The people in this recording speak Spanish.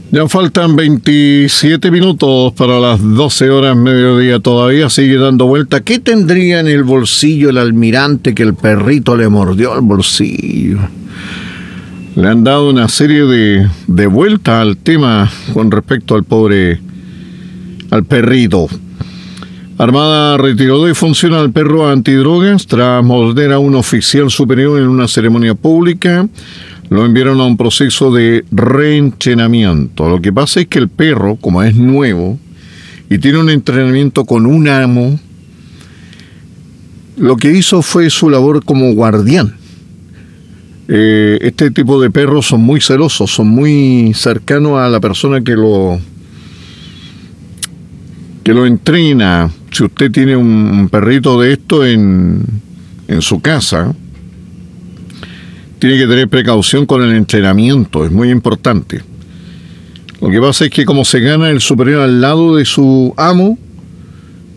Ya faltan 27 minutos para las 12 horas mediodía. Todavía sigue dando vuelta. ¿Qué tendría en el bolsillo el almirante que el perrito le mordió el bolsillo? Le han dado una serie de vueltas al tema con respecto al perrito. Armada retiró de función al perro antidrogas tras morder a un oficial superior en una ceremonia pública. Lo enviaron a un proceso de reentrenamiento. Lo que pasa es que el perro, como es nuevo y tiene un entrenamiento con un amo, lo que hizo fue su labor como guardián. Este tipo de perros son muy celosos, son muy cercanos a la persona que lo entrena. Si usted tiene un perrito de esto en su casa, tiene que tener precaución con el entrenamiento, es muy importante. Lo que pasa es que como se gana el superior al lado de su amo,